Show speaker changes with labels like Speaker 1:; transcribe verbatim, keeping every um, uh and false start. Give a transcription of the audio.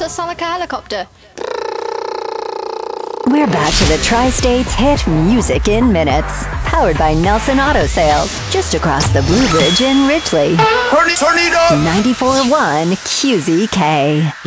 Speaker 1: does sound like a helicopter.
Speaker 2: We're back to the Tri-States hit Music in Minutes. Powered by Nelson Auto Sales. Just across the Blue Bridge in Ridgely.
Speaker 3: Turn it, turn it up!
Speaker 2: ninety-four point one Q Z K.